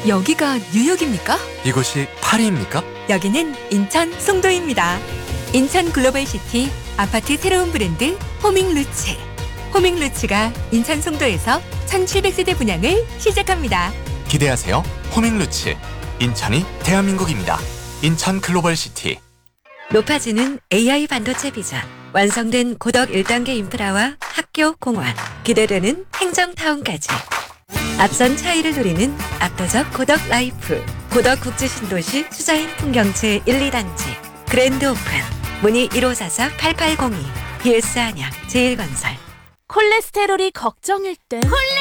여기가 뉴욕입니까? 이곳이 파리입니까? 여기는 인천 송도입니다. 인천 글로벌시티 아파트 새로운 브랜드 호밍루츠. 호밍루츠가 인천 송도에서 1700세대 분양을 시작합니다. 기대하세요. 호밍루츠. 인천이 대한민국입니다. 인천 글로벌시티. 높아지는 AI 반도체 비전. 완성된 고덕 1단계 인프라와 학교, 공원. 기대되는 행정타운까지. 앞선 차이를 누리는 압도적 고덕 라이프. 고덕 국제신도시 투자인 풍경채 1, 2단지. 그랜드 오픈. 문의 1544-8802. BS 안양 제일건설. 콜레스테롤이 걱정일 땐